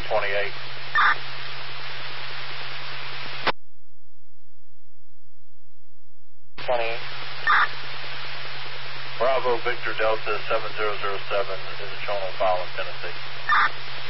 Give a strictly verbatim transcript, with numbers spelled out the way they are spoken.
twenty-eight. twenty-eight. Bravo Victor Delta seven zero zero seven is a Chono file in Tennessee.